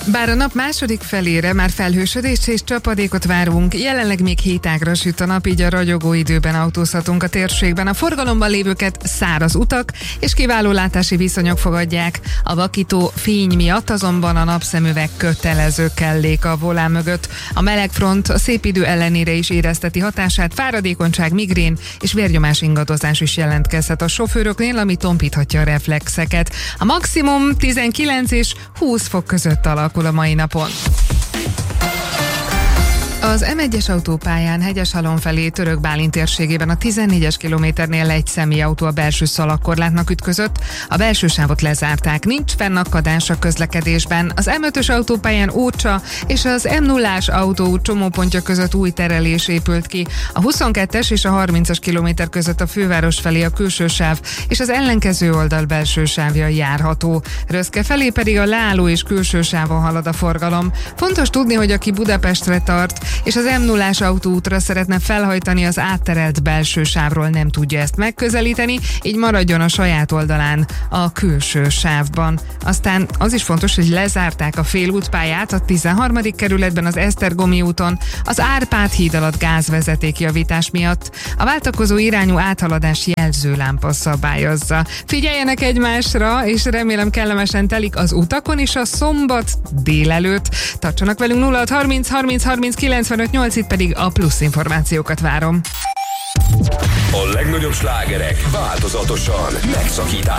Bár a nap második felére már felhősödést és csapadékot várunk, jelenleg még 7 ágra süt a nap, így a ragyogó időben autózhatunk a térségben. A forgalomban lévőket száraz utak és kiváló látási viszonyok fogadják. A vakító fény miatt azonban a napszemüveg kötelező kellék a volán mögött. A meleg front a szép idő ellenére is érezteti hatását, fáradékonyság, migrén és vérnyomás ingadozás is jelentkezhet a sofőröknél, ami tompíthatja a reflexeket. A maximum 19 és 20 fok között alakul a mai napon. Az M1-es autópályán Hegyeshalom felé Török Bálint térségében a 14-es kilométernél egy személyautó a belső szalagkorlátnak ütközött, a belső sávot lezárták, nincs fennakadás a közlekedésben. Az M5-ös autópályán Ócsa és az M0-ás autóút csomópontja között új terelés épült ki. A 22-es és a 30-as kilométer között a főváros felé a külső sáv és az ellenkező oldal belső sávja járható. Röszke felé pedig a leálló és külső sávon halad a forgalom. Fontos tudni, hogy aki Budapestre tart, és az M0-ás autóútra szeretne felhajtani, az átterelt belső sávról nem tudja ezt megközelíteni, így maradjon a saját oldalán, a külső sávban. Aztán az is fontos, hogy lezárták a félútpályát a 13. kerületben az Esztergomi úton, az Árpád híd alatt gázvezetékjavítás miatt. A váltakozó irányú áthaladás jelzőlámpa szabályozza. Figyeljenek egymásra, és remélem kellemesen telik az utakon is a szombat délelőtt. Tartsanak velünk 0630 30 30 95 itt pedig a plusz információkat várom. A legnagyobb slágerek változatosan megszakítás